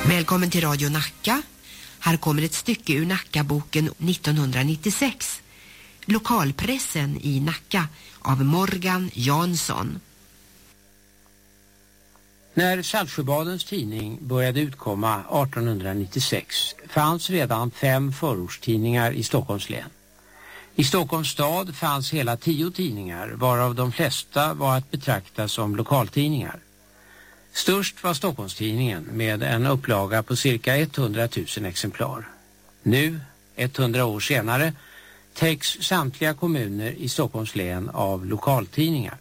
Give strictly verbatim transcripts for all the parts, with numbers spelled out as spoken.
Välkommen till Radio Nacka. Här kommer ett stycke ur Nacka-boken nittonhundranittiosex. Lokalpressen i Nacka av Morgan Jansson. När Saltsjöbadens tidning började utkomma artonhundranittiosex fanns redan fem förortstidningar i Stockholms län. I Stockholms stad fanns hela tio tidningar, varav de flesta var att betrakta som lokaltidningar. Störst var Stockholmstidningen med en upplaga på cirka hundratusen exemplar. Nu, hundra år senare, täcks samtliga kommuner i Stockholms län av lokaltidningar.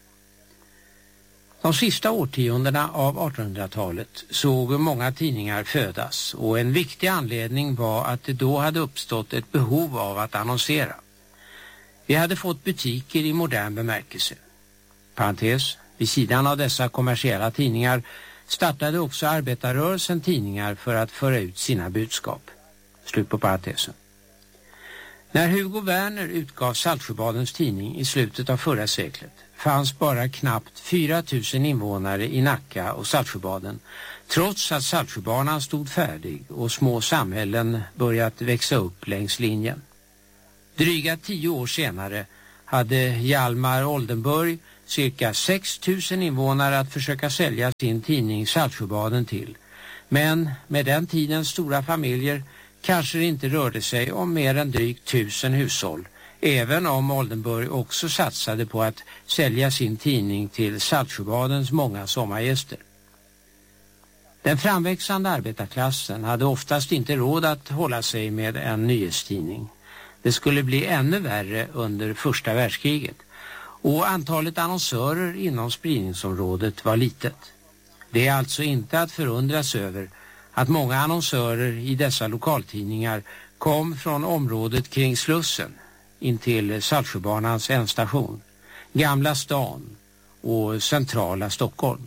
De sista årtiondena av artonhundratalet såg många tidningar födas, och en viktig anledning var att det då hade uppstått ett behov av att annonsera. Vi hade fått butiker i modern bemärkelse. Parentes, vid sidan av dessa kommersiella tidningar startade också arbetarrörelsen tidningar för att föra ut sina budskap. Slut på parentesen. När Hugo Werner utgav Saltsjöbadens tidning i slutet av förra seklet fanns bara knappt fyra tusen invånare i Nacka och Saltsjöbaden, trots att Saltsjöbanan stod färdig och små samhällen börjat växa upp längs linjen. Dryga tio år senare hade Hjalmar Oldenburg cirka sex tusen invånare att försöka sälja sin tidning Saltsjöbaden till. Men med den tidens stora familjer kanske det inte rörde sig om mer än drygt tusen hushåll, även om Oldenburg också satsade på att sälja sin tidning till Saltsjöbadens många sommargäster. Den framväxande arbetarklassen hade oftast inte råd att hålla sig med en nyhetstidning. Det skulle bli ännu värre under första världskriget, och antalet annonsörer inom spridningsområdet var litet. Det är alltså inte att förundras över att många annonsörer i dessa lokaltidningar kom från området kring Slussen intill Saltsjöbanans ändstation, Gamla stan och centrala Stockholm.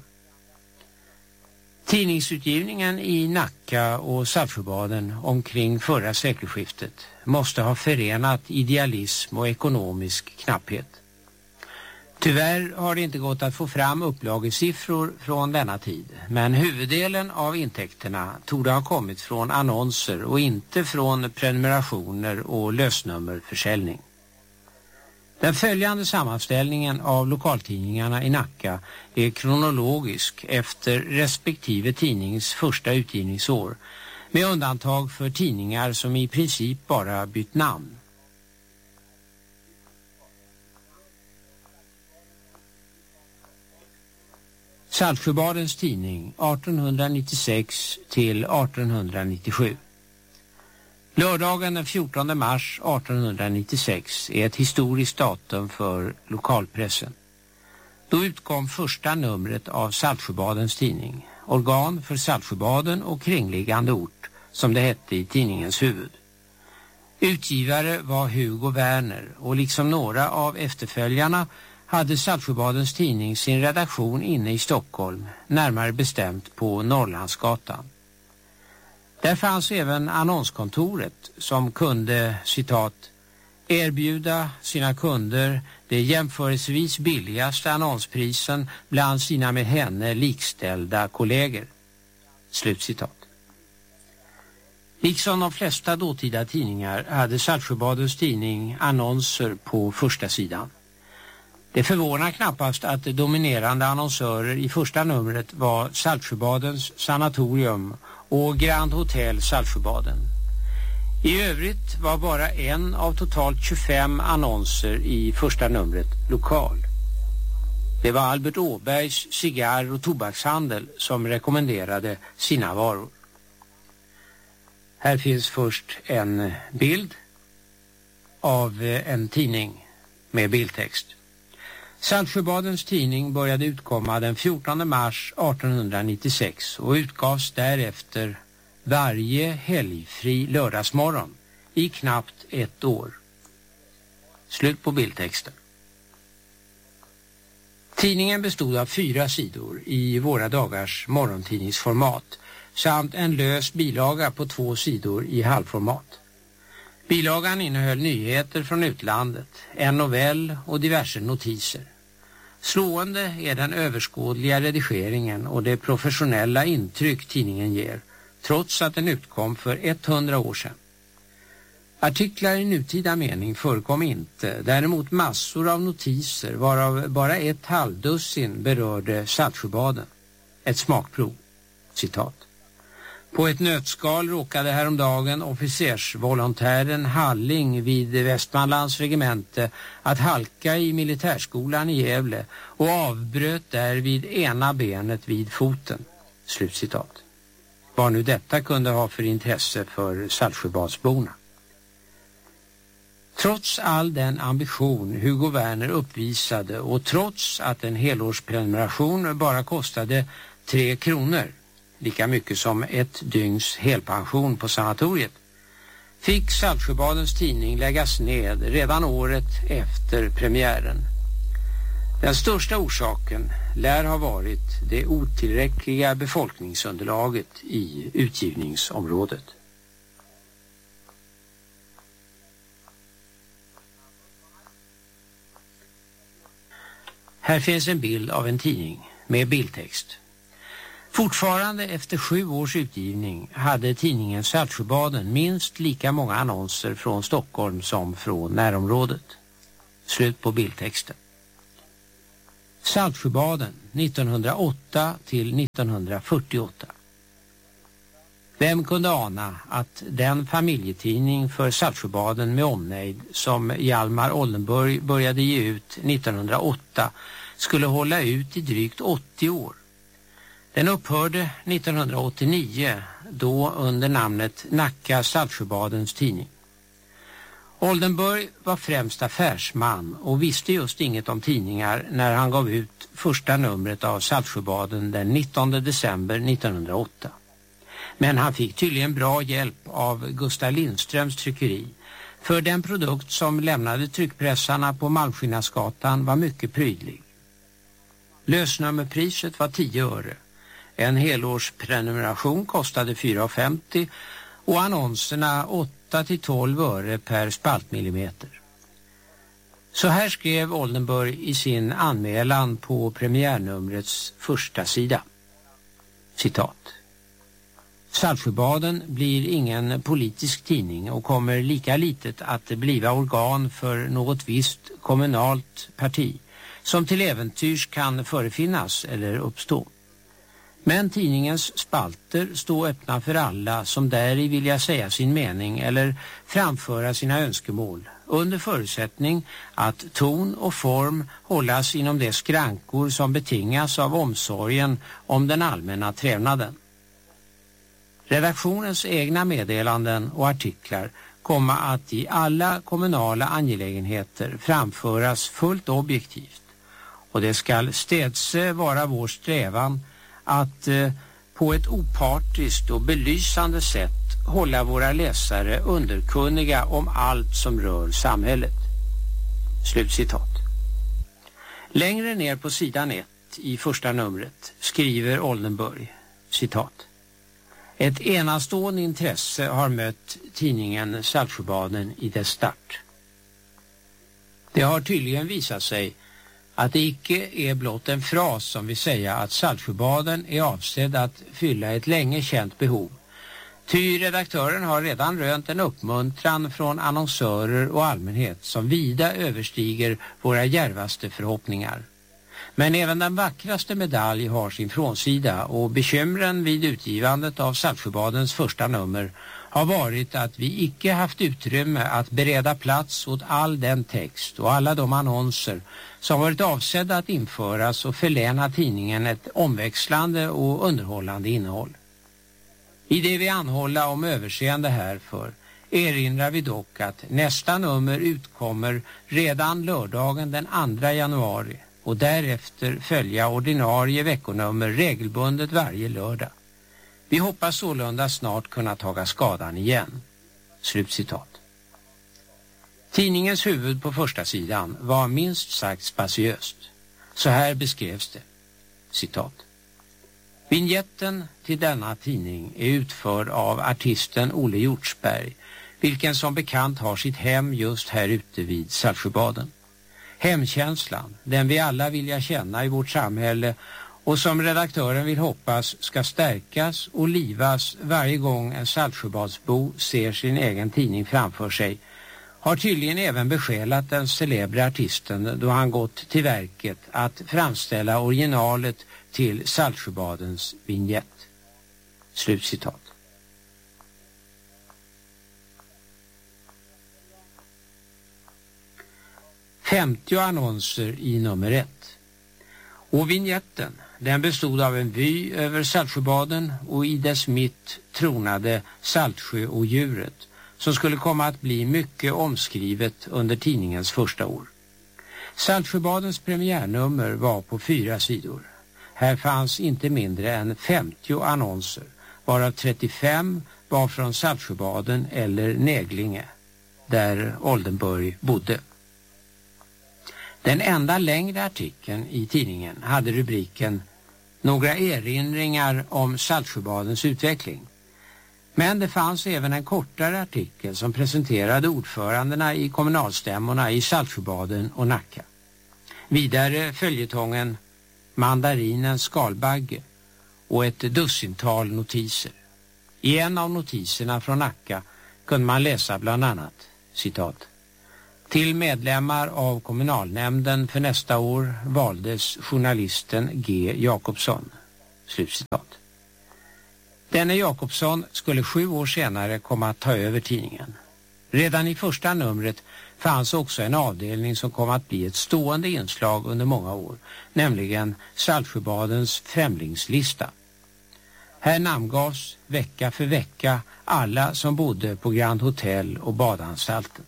Tidningsutgivningen i Nacka och Saltsjöbaden omkring förra sekelskiftet måste ha förenat idealism och ekonomisk knapphet. Tyvärr har det inte gått att få fram upplagesiffror från denna tid, men huvuddelen av intäkterna torde ha kommit från annonser och inte från prenumerationer och lösnummerförsäljning. Den följande sammanställningen av lokaltidningarna i Nacka är kronologisk efter respektive tidnings första utgivningsår, med undantag för tidningar som i princip bara bytt namn. Saltsjöbadens tidning artonhundranittiosex till artonhundranittiosju. Lördagen den fjortonde mars artonhundranittiosex är ett historiskt datum för lokalpressen. Då utkom första numret av Saltsjöbadens tidning, organ för Saltsjöbaden och kringliggande ort, som det hette i tidningens huvud. Utgivare var Hugo Werner, och liksom några av efterföljarna hade Saltsjöbadens tidning sin redaktion inne i Stockholm, närmare bestämt på Norrlandsgatan. Där fanns även annonskontoret som kunde, citat, erbjuda sina kunder det jämförelsevis billigaste annonsprisen bland sina med henne likställda kollegor. Slutcitat. Liksom de flesta dåtida tidningar hade Saltsjöbadens tidning annonser på första sidan. Det förvånar knappast att dominerande annonsörer i första numret var Saltsjöbadens sanatorium och Grand Hotel Saltsjöbaden. I övrigt var bara en av totalt tjugofem annonser i första numret lokal. Det var Albert Åbergs cigarr- och tobakshandel som rekommenderade sina varor. Här finns först en bild av en tidning med bildtext. Saltsjöbadens tidning började utkomma den fjortonde mars artonhundranittiosex och utgavs därefter varje helgfri lördagsmorgon i knappt ett år. Slut på bildtexten. Tidningen bestod av fyra sidor i våra dagars morgontidningsformat samt en lös bilaga på två sidor i halvformat. Bilagan innehöll nyheter från utlandet, en novell och diverse notiser. Slående är den överskådliga redigeringen och det professionella intryck tidningen ger, trots att den utkom för hundra år sedan. Artiklar i nutida mening förekom inte, däremot massor av notiser varav bara ett halvdussin berörde Saltsjöbaden. Ett smakprov. Citat. På ett nötskal råkade häromdagen officersvolontären Halling vid Västmanlands regemente att halka i militärskolan i Gävle och avbröt därvid ena benet vid foten. Slutcitat. Vad nu detta kunde ha för intresse för Saltsjöbadsborna. Trots all den ambition Hugo Werner uppvisade och trots att en helårsprenumeration bara kostade tre kronor, lika mycket som ett dygns helpension på sanatoriet, fick Saltsjöbadens tidning läggas ned redan året efter premiären. Den största orsaken lär ha varit det otillräckliga befolkningsunderlaget i utgivningsområdet. Här finns en bild av en tidning med bildtext. Fortfarande efter sju års utgivning hade tidningen Saltsjöbaden minst lika många annonser från Stockholm som från närområdet. Slut på bildtexten. Saltsjöbaden nittonhundraåtta till nittonhundrafyrtioåtta. Vem kunde ana att den familjetidning för Saltsjöbaden med omnejd som Hjalmar Oldenburg började ge ut nittonhundraåtta skulle hålla ut i drygt åttio år. Den upphörde nittonhundraåttionio, då under namnet Nacka Saltsjöbadens tidning. Oldenburg var främst affärsman och visste just inget om tidningar när han gav ut första numret av Saltsjöbaden den nittonde december nittonhundraåtta. Men han fick tydligen bra hjälp av Gustav Lindströms tryckeri, för den produkt som lämnade tryckpressarna på Malmskillnadsgatan var mycket prydlig. Lösnummerpriset var tio öre. En helårsprenumeration kostade fyra femtio och annonserna åtta till tolv öre per spaltmillimeter. Så här skrev Oldenburg i sin anmälan på premiärnumrets första sida. Citat. Saltsjöbaden blir ingen politisk tidning och kommer lika litet att bliva organ för något visst kommunalt parti som till äventyrs kan förefinnas eller uppstå. Men tidningens spalter står öppna för alla som däri vilja säga sin mening eller framföra sina önskemål, under förutsättning att ton och form hållas inom de skrankor som betingas av omsorgen om den allmänna trevnaden. Redaktionens egna meddelanden och artiklar kommer att i alla kommunala angelägenheter framföras fullt objektivt, och det skall städse vara vår strävan att eh, på ett opartiskt och belysande sätt hålla våra läsare underkunniga om allt som rör samhället. Slutcitat. Längre ner på sidan ett i första numret skriver Oldenburg, citat. Ett enastående intresse har mött tidningen Saltsjöbaden i dess start. Det har tydligen visat sig att det icke är blott en fras som vill säga att Saltsjöbaden är avsedd att fylla ett länge känt behov. Ty redaktören har redan rönt en uppmuntran från annonsörer och allmänhet som vida överstiger våra djärvaste förhoppningar. Men även den vackraste medalj har sin frånsida, och bekymren vid utgivandet av Saltsjöbadens första nummer har varit att vi icke haft utrymme att bereda plats åt all den text och alla de annonser som varit avsedda att införas och förläna tidningen ett omväxlande och underhållande innehåll. I det vi anhåller om överseende härför erinrar vi dock att nästa nummer utkommer redan lördagen den andra januari och därefter följa ordinarie veckonummer regelbundet varje lördag. Vi hoppas sålunda snart kunna taga skadan igen. Slutcitat. Tidningens huvud på första sidan var minst sagt spaciöst. Så här beskrevs det. Citat. Vignetten till denna tidning är utförd av artisten Olle Hjortsberg, vilken som bekant har sitt hem just här ute vid Saltsjöbaden. Hemkänslan, den vi alla vilja känna i vårt samhälle och som redaktören vill hoppas ska stärkas och livas varje gång en Saltsjöbadsbo ser sin egen tidning framför sig, har tydligen även besjälat den celebre artisten då han gått till verket att framställa originalet till Saltsjöbadens vignett. Slutcitat. femtio annonser i nummer ett. Och vignetten, den bestod av en vy över Saltsjöbaden och i dess mitt tronade Saltsjö och djuret, som skulle komma att bli mycket omskrivet under tidningens första år. Saltsjöbadens premiärnummer var på fyra sidor. Här fanns inte mindre än femtio annonser, varav trettiofem var från Saltsjöbaden eller Näglinge, där Oldenburg bodde. Den enda längre artikeln i tidningen hade rubriken "Några erinringar om Saltsjöbadens utveckling". Men det fanns även en kortare artikel som presenterade ordförandena i kommunalstämmorna i Saltsjöbaden och Nacka. Vidare följetongen Mandarinens skalbagge och ett dussintal notiser. I en av notiserna från Nacka kunde man läsa bland annat, citat: "Till medlemmar av kommunalnämnden för nästa år valdes journalisten G. Jakobsson." Slutcitat. Denne Jakobsson skulle sju år senare komma att ta över tidningen. Redan i första numret fanns också en avdelning som kom att bli ett stående inslag under många år, nämligen Saltsjöbadens främlingslista. Här namngavs vecka för vecka alla som bodde på Grand Hotel och badanstalten.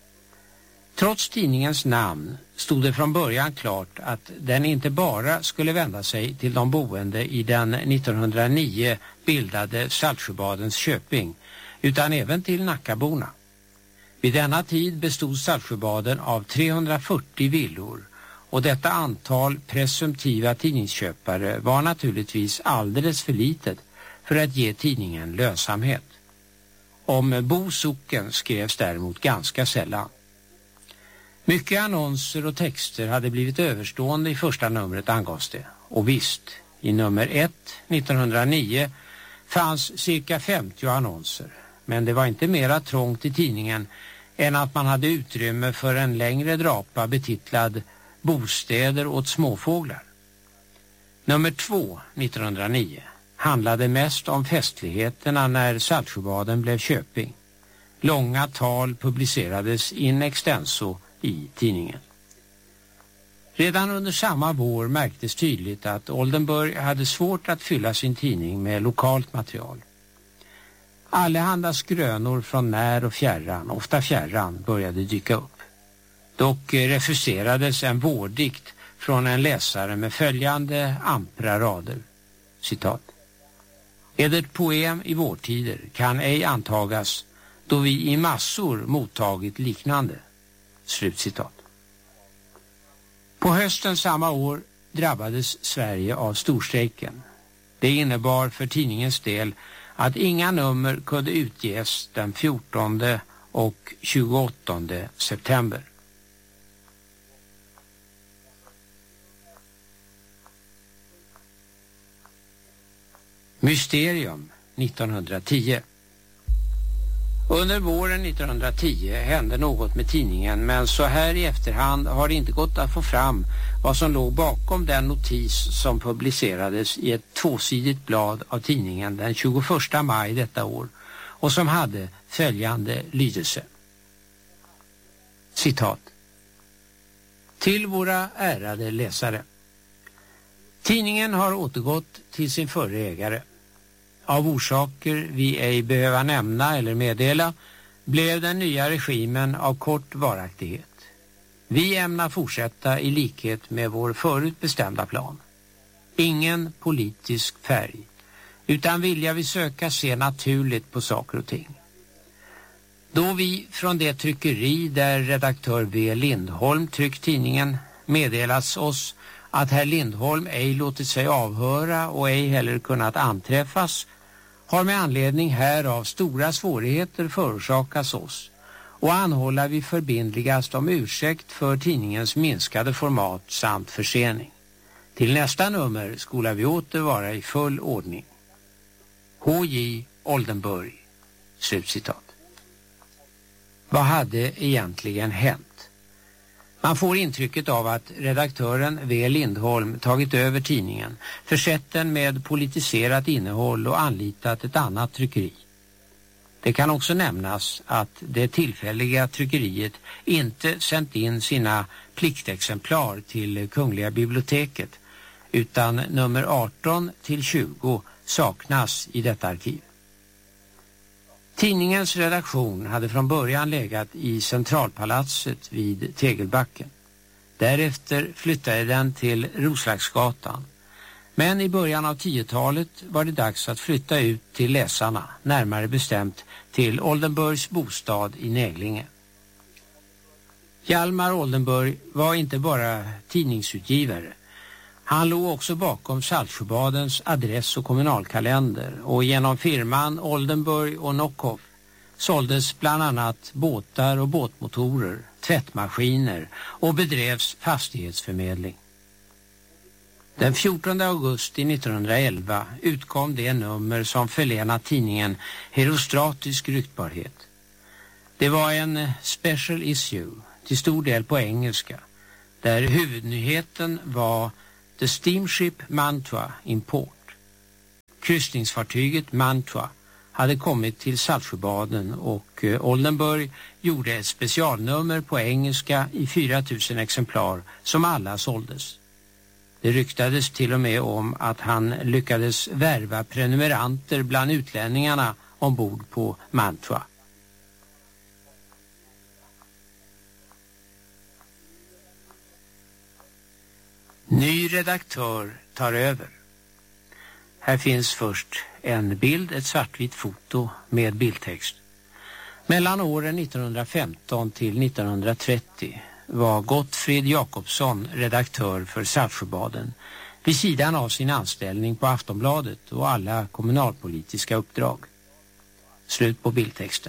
Trots tidningens namn stod det från början klart att den inte bara skulle vända sig till de boende i den nittonhundranio bildade Saltsjöbadens köping, utan även till Nackaborna. Vid denna tid bestod Saltsjöbaden av trehundrafyrtio villor och detta antal presumtiva tidningsköpare var naturligtvis alldeles för litet för att ge tidningen lönsamhet. Om Bosocken skrevs däremot ganska sällan. Mycket annonser och texter hade blivit överstående i första numret, angavs det. Och visst, i nummer ett, nittonhundranio, fanns cirka femtio annonser. Men det var inte mera trångt i tidningen än att man hade utrymme för en längre drapa betitlad "Bostäder åt småfåglar". Nummer två, nittonhundranio, handlade mest om festligheterna när Saltsjöbaden blev köping. Långa tal publicerades in extenso i tidningen. Redan under samma vår märktes tydligt att Oldenburg hade svårt att fylla sin tidning med lokalt material. Allehanda skrönor från när och fjärran, ofta fjärran, började dyka upp. Dock refuserades en vårdikt från en läsare med följande ampra rader. Citat: "Edert poem i vårtider kan ej antagas då vi i massor mottagit liknande." Slutcitat. På hösten samma år drabbades Sverige av storstrejken. Det innebar för tidningens del att inga nummer kunde utges den fjortonde och tjugoåttonde september. Mysterium nittonhundratio. Under våren nittonhundratio hände något med tidningen, men så här i efterhand har det inte gått att få fram vad som låg bakom den notis som publicerades i ett tvåsidigt blad av tidningen den tjugoförsta maj detta år och som hade följande lydelse. Citat: "Till våra ärade läsare. Tidningen har återgått till sin förre ägare. Av orsaker vi ej behöva nämna eller meddela blev den nya regimen av kort varaktighet. Vi ämnar fortsätta i likhet med vår förut bestämda plan. Ingen politisk färg, utan vilja vi söka se naturligt på saker och ting. Då vi från det tryckeri där redaktör V. Lindholm tryckt tidningen meddelats oss att herr Lindholm ej låtit sig avhöra och ej heller kunnat anträffas, har med anledning härav stora svårigheter förorsakats oss och anhåller vi förbindligast om ursäkt för tidningens minskade format samt försening. Till nästa nummer skola vi åter vara i full ordning. H J Oldenburg. Slutcitat. Vad hade egentligen hänt? Man får intrycket av att redaktören V. Lindholm tagit över tidningen, försett den med politiserat innehåll och anlitat ett annat tryckeri. Det kan också nämnas att det tillfälliga tryckeriet inte sänt in sina pliktexemplar till Kungliga biblioteket, utan nummer arton till tjugo saknas i detta arkiv. Tidningens redaktion hade från början legat i Centralpalatset vid Tegelbacken. Därefter flyttade den till Roslagsgatan. Men i början av tiotalet var det dags att flytta ut till läsarna, närmare bestämt till Oldenburgs bostad i Näglinge. Hjalmar Oldenburg var inte bara tidningsutgivare. Han låg också bakom Saltsjöbadens adress- och kommunalkalender, och genom firman Oldenburg och Nockhoff såldes bland annat båtar och båtmotorer, tvättmaskiner och bedrevs fastighetsförmedling. Den fjortonde augusti nittonhundraelva utkom det nummer som förlänade tidningen herostratisk ryktbarhet. Det var en special issue, till stor del på engelska, där huvudnyheten var The Steamship Mantua in port. Kryssningsfartyget Mantua hade kommit till Saltsjöbaden och Oldenburg gjorde ett specialnummer på engelska i fyra tusen exemplar som alla såldes. Det ryktades till och med om att han lyckades värva prenumeranter bland utlänningarna ombord på Mantua. Ny redaktör tar över. Här finns först en bild, ett svartvitt foto med bildtext. Mellan åren nittonhundrafemton till nittonhundratrettio var Gottfrid Jakobsson redaktör för Saltsjöbaden vid sidan av sin anställning på Aftonbladet och alla kommunalpolitiska uppdrag. Slut på bildtexten.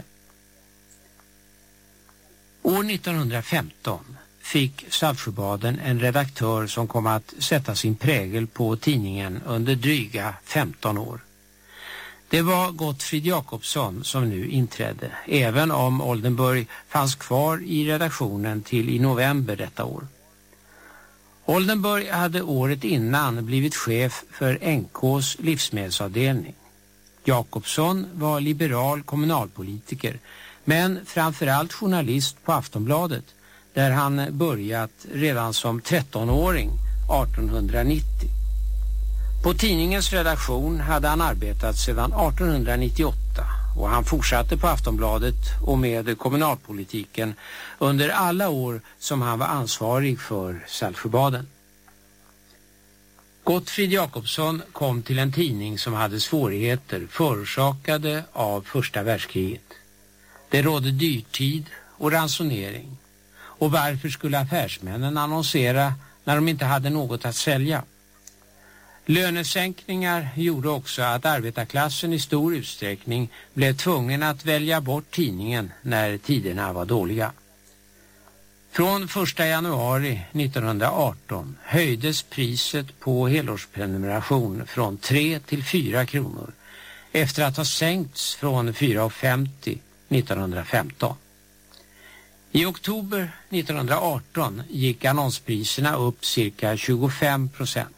År nittonhundrafemton fick Saltsjöbaden en redaktör som kom att sätta sin prägel på tidningen under dryga femton år. Det var Gottfrid Jakobsson som nu inträdde, även om Oldenburg fanns kvar i redaktionen till i november detta år. Oldenburg hade året innan blivit chef för N K:s livsmedelsavdelning. Jakobsson var liberal kommunalpolitiker, men framförallt journalist på Aftonbladet, där han börjat redan som trettonåring artonhundranittio. På tidningens redaktion hade han arbetat sedan artonhundranittioåtta och han fortsatte på Aftonbladet och med kommunalpolitiken under alla år som han var ansvarig för Saltsjöbaden. Gottfrid Jakobsson kom till en tidning som hade svårigheter förorsakade av första världskriget. Det rådde dyrtid och ransonering. Och varför skulle affärsmännen annonsera när de inte hade något att sälja? Lönesänkningar gjorde också att arbetarklassen i stor utsträckning blev tvungen att välja bort tidningen när tiderna var dåliga. Från första januari nittonhundraarton höjdes priset på helårsprenumeration från tre till fyra kronor efter att ha sänkts från fyra femtio nittonhundrafemton. I oktober nittonhundraarton gick annonspriserna upp cirka tjugofem procent.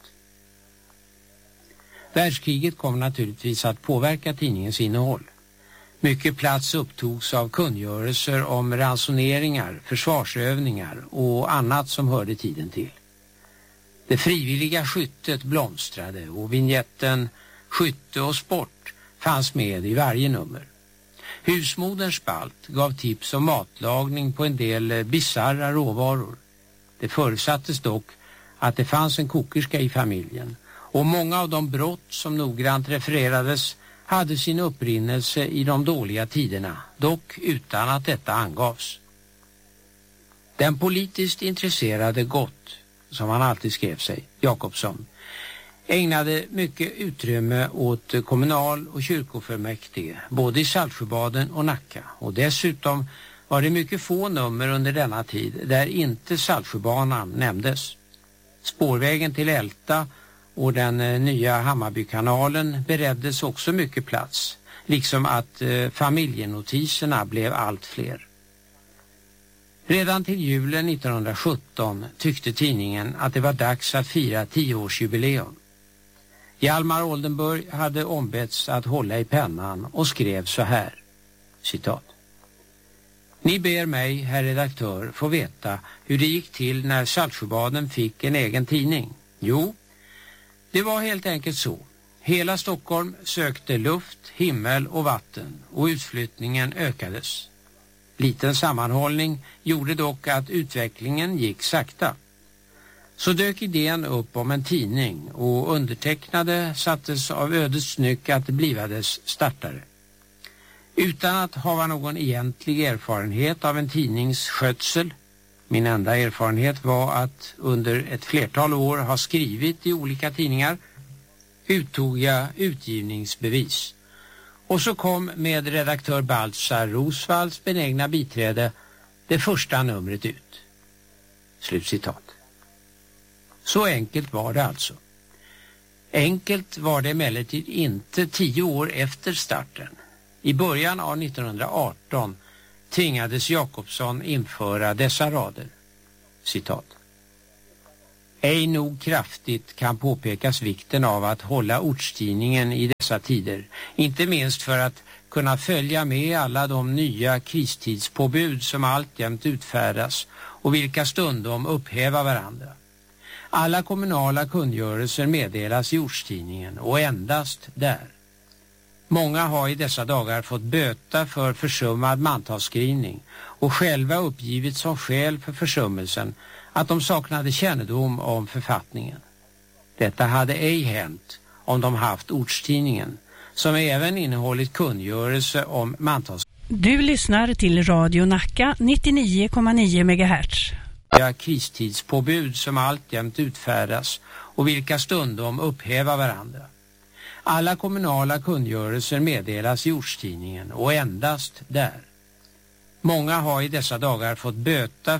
Världskriget kom naturligtvis att påverka tidningens innehåll. Mycket plats upptogs av kungörelser om ransoneringar, försvarsövningar och annat som hörde tiden till. Det frivilliga skyttet blomstrade och vignetten Skytte och sport fanns med i varje nummer. Husmoderns spalt gav tips om matlagning på en del bizarra råvaror. Det förutsattes dock att det fanns en kokerska i familjen, och många av de brott som noggrant refererades hade sin upprinnelse i de dåliga tiderna, dock utan att detta angavs. Den politiskt intresserade Gott, som han alltid skrev sig, Jakobsson, ägnade mycket utrymme åt kommunal- och kyrkofullmäktige, både i Saltsjöbaden och Nacka, och dessutom var det mycket få nummer under denna tid där inte Saltsjöbanan nämndes. Spårvägen till Älta och den eh, nya Hammarbykanalen bereddes också mycket plats, liksom att eh, familjenotiserna blev allt fler. Redan till julen nittonhundrasjutton tyckte tidningen att det var dags att fira tioårsjubileum. Hjalmar Oldenburg hade ombetts att hålla i pennan och skrev så här, citat. Ni ber mig, herr redaktör, få veta hur det gick till när Saltsjöbaden fick en egen tidning. Jo, det var helt enkelt så. Hela Stockholm sökte luft, himmel och vatten och utflyttningen ökades. Liten sammanhållning gjorde dock att utvecklingen gick sakta. Så dök idén upp om en tidning och undertecknade sattes av ödets nyck att blivades startare. Utan att ha någon egentlig erfarenhet av en tidnings skötsel, min enda erfarenhet var att under ett flertal år ha skrivit i olika tidningar, uttog jag utgivningsbevis. Och så kom med redaktör Baltzar Rosvalls benägna biträde det första numret ut. Slutcitat. Så enkelt var det alltså. Enkelt var det emellertid inte tio år efter starten. I början av nittonhundraarton tvingades Jakobsson införa dessa rader. Citat. Ej nog kraftigt kan påpekas vikten av att hålla ortstidningen i dessa tider, inte minst för att kunna följa med alla de nya kristidspåbud som alltjämt utfärdas och vilka stundom upphäva varandra. Alla kommunala kungörelser meddelas i ortstidningen och endast där. Många har i dessa dagar fått böta för försummad mantalsskrivning och själva uppgivit som skäl för försummelsen att de saknade kännedom om författningen. Detta hade ej hänt om de haft ortstidningen, som även innehållit kungörelse om mantalsskrivning. Du lyssnar till Radio Nacka nittionio komma nio megahertz. Kristidspåbud som alltjämt utfärdas och vilka stundom upphäva varandra. Alla kommunala kungörelser meddelas i ortstidningen och endast där. Många har i dessa dagar fått böta